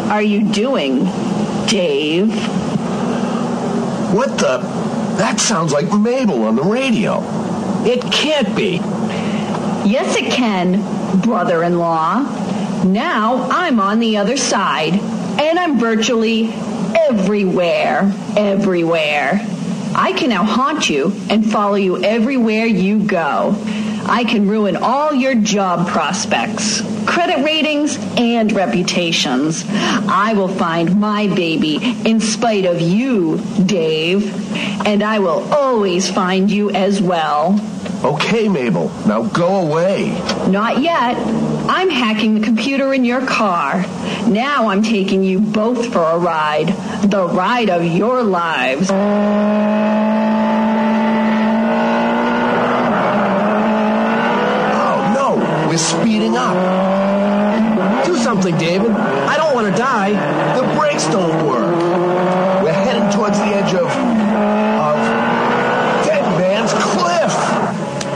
are you doing, Dave? What the? That sounds like Mabel on the radio. It can't be. Yes, it can, brother-in-law. Now I'm on the other side, and I'm virtually everywhere. I can now haunt you and follow you everywhere you go. I can ruin all your job prospects, credit ratings, and reputations. I will find my baby in spite of you, Dave. And I will always find you as well. Okay, Mabel. Now go away. Not yet. I'm hacking the computer in your car. Now I'm taking you both for a ride. The ride of your lives. We're speeding up. Do something, David. I don't